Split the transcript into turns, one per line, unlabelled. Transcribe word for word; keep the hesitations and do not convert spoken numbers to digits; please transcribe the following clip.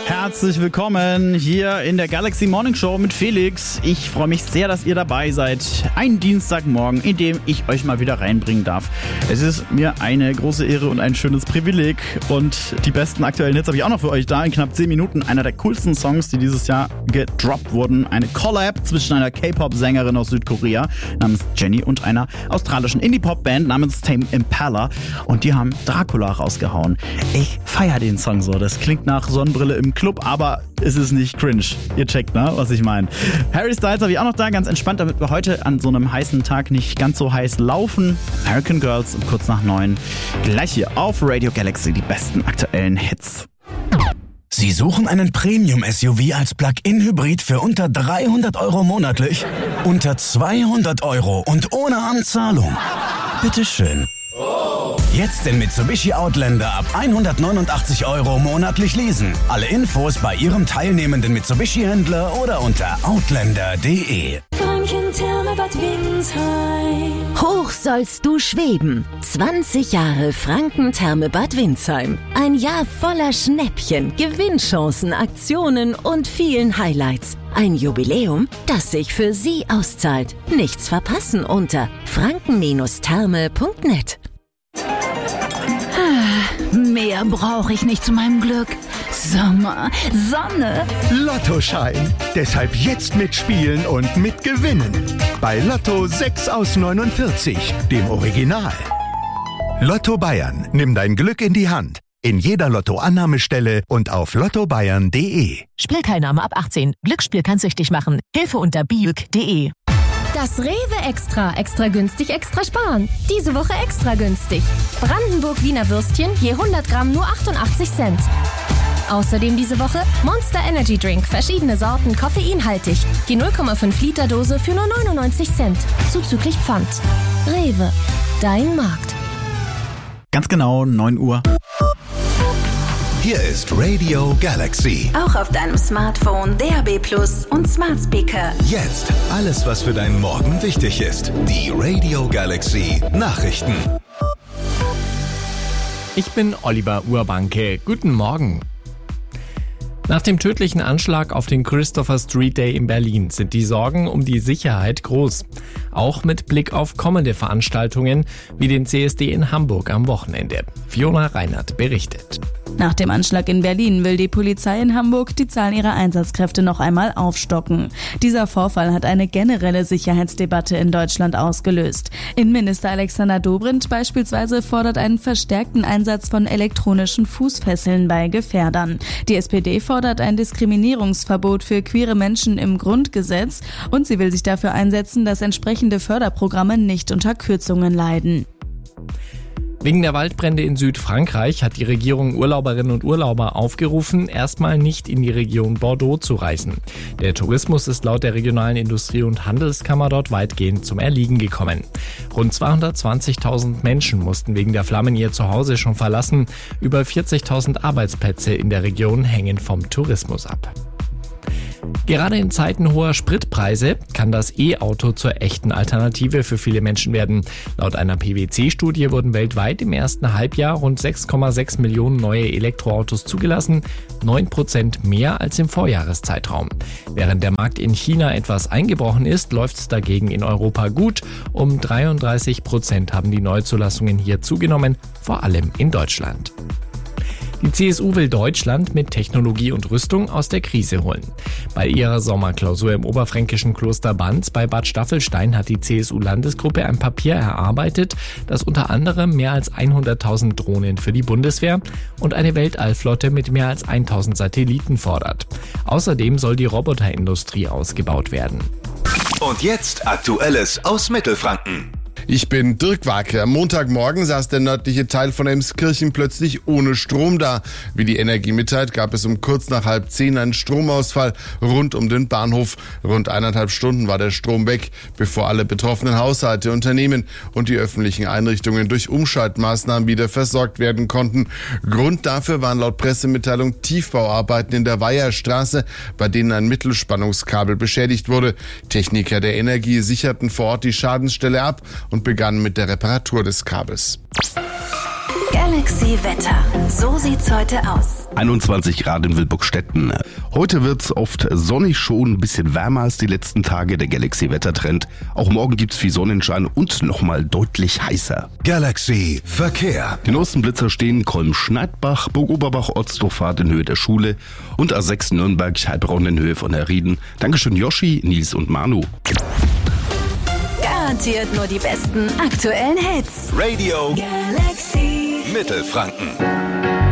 Herzlich willkommen hier in der Galaxy Morning Show mit Felix. Ich freue mich sehr, dass ihr dabei seid. Ein Dienstagmorgen, in dem ich euch mal wieder reinbringen darf. Es ist mir eine große Ehre und ein schönes Privileg. Und die besten aktuellen Hits habe ich auch noch für euch da. In knapp zehn Minuten einer der coolsten Songs, die dieses Jahr gedroppt wurden. Eine Collab zwischen einer K-Pop-Sängerin aus Südkorea namens Jennie und einer australischen Indie-Pop-Band namens Tame Impala. Und die haben Dracula rausgehauen. Ich feiere den Song so. Das klingt nach Sonnenbrille im Club, aber es ist nicht cringe. Ihr checkt, ne, was ich meine. Harry Styles habe ich auch noch da, ganz entspannt, damit wir heute an so einem heißen Tag nicht ganz so heiß laufen. American Girls um kurz nach neun. Gleich hier auf Radio Galaxy die besten aktuellen Hits.
Sie suchen einen Premium-S U V als Plug-in-Hybrid für unter dreihundert Euro monatlich? Unter zweihundert Euro und ohne Anzahlung? Bitteschön. Jetzt den Mitsubishi Outlander ab hundertneunundachtzig Euro monatlich leasen. Alle Infos bei Ihrem teilnehmenden Mitsubishi-Händler oder unter outlander punkt de.
Franken-Therme Bad Windsheim.
Hoch sollst du schweben. zwanzig Jahre Franken-Therme Bad Windsheim. Ein Jahr voller Schnäppchen, Gewinnchancen, Aktionen und vielen Highlights. Ein Jubiläum, das sich für Sie auszahlt. Nichts verpassen unter franken Therme punkt net.
Mehr brauche ich nicht zu meinem Glück. Sommer, Sonne.
Lottoschein. Deshalb jetzt mitspielen und mitgewinnen. Bei Lotto sechs aus neunundvierzig, dem Original. Lotto Bayern. Nimm dein Glück in die Hand. In jeder Lotto-Annahmestelle und auf lotto bayern punkt de.
Spielteilnahme ab achtzehn. Glücksspiel kann süchtig machen. Hilfe unter biuk punkt de.
Das Rewe Extra. Extra günstig, extra sparen. Diese Woche extra günstig. Brandenburg-Wiener Würstchen je hundert Gramm nur achtundachtzig Cent. Außerdem diese Woche Monster Energy Drink. Verschiedene Sorten, koffeinhaltig. Die null Komma fünf Liter Dose für nur neunundneunzig Cent. Zuzüglich Pfand. Rewe. Dein Markt.
Ganz genau neun Uhr.
Hier ist Radio Galaxy.
Auch auf deinem Smartphone, D A B Plus und Smart Speaker.
Jetzt alles, was für deinen Morgen wichtig ist. Die Radio Galaxy Nachrichten.
Ich bin Oliver Urbanke. Guten Morgen. Nach dem tödlichen Anschlag auf den Christopher Street Day in Berlin sind die Sorgen um die Sicherheit groß. Auch mit Blick auf kommende Veranstaltungen wie den C S D in Hamburg am Wochenende. Fiona Reinhardt berichtet.
Nach dem Anschlag in Berlin will die Polizei in Hamburg die Zahl ihrer Einsatzkräfte noch einmal aufstocken. Dieser Vorfall hat eine generelle Sicherheitsdebatte in Deutschland ausgelöst. Innenminister Alexander Dobrindt beispielsweise fordert einen verstärkten Einsatz von elektronischen Fußfesseln bei Gefährdern. Die S P D fordert ein Diskriminierungsverbot für queere Menschen im Grundgesetz und sie will sich dafür einsetzen, dass entsprechende Förderprogramme nicht unter Kürzungen leiden.
Wegen der Waldbrände in Südfrankreich hat die Regierung Urlauberinnen und Urlauber aufgerufen, erstmal nicht in die Region Bordeaux zu reisen. Der Tourismus ist laut der regionalen Industrie- und Handelskammer dort weitgehend zum Erliegen gekommen. Rund zweihundertzwanzigtausend Menschen mussten wegen der Flammen ihr Zuhause schon verlassen. Über vierzigtausend Arbeitsplätze in der Region hängen vom Tourismus ab. Gerade in Zeiten hoher Spritpreise kann das E-Auto zur echten Alternative für viele Menschen werden. Laut einer P W C-Studie wurden weltweit im ersten Halbjahr rund sechs Komma sechs Millionen neue Elektroautos zugelassen, neun Prozent mehr als im Vorjahreszeitraum. Während der Markt in China etwas eingebrochen ist, läuft es dagegen in Europa gut. Um dreiunddreißig Prozent haben die Neuzulassungen hier zugenommen, vor allem in Deutschland. Die C S U will Deutschland mit Technologie und Rüstung aus der Krise holen. Bei ihrer Sommerklausur im oberfränkischen Kloster Banz bei Bad Staffelstein hat die C S U-Landesgruppe ein Papier erarbeitet, das unter anderem mehr als hunderttausend Drohnen für die Bundeswehr und eine Weltallflotte mit mehr als tausend Satelliten fordert. Außerdem soll die Roboterindustrie ausgebaut werden.
Und jetzt Aktuelles aus Mittelfranken.
Ich bin Dirk Wacke. Am Montagmorgen saß der nördliche Teil von Emskirchen plötzlich ohne Strom da. Wie die Energie mitteilt, gab es um kurz nach halb zehn einen Stromausfall rund um den Bahnhof. Rund eineinhalb Stunden war der Strom weg, bevor alle betroffenen Haushalte, Unternehmen und die öffentlichen Einrichtungen durch Umschaltmaßnahmen wieder versorgt werden konnten. Grund dafür waren laut Pressemitteilung Tiefbauarbeiten in der Weiherstraße, bei denen ein Mittelspannungskabel beschädigt wurde. Techniker der Energie sicherten vor Ort die Schadensstelle ab und begannen mit der Reparatur des Kabels.
Galaxy Wetter. So sieht's heute aus.
einundzwanzig Grad in Wilburgstetten. Heute wird's oft sonnig, schon ein bisschen wärmer als die letzten Tage. Der Galaxy-Wettertrend. Auch morgen gibt's viel Sonnenschein und nochmal deutlich heißer.
Galaxy Verkehr.
Die neuesten Blitzer stehen Kolm-Schneidbach, Burg-Oberbach, Ortsdorfahrt in Höhe der Schule und A sechs Nürnberg, Heilbronn in Höhe von Herrieden. Dankeschön Yoshi, Nils und Manu.
Garantiert nur die besten aktuellen Hits.
Radio
Galaxy
Mittelfranken.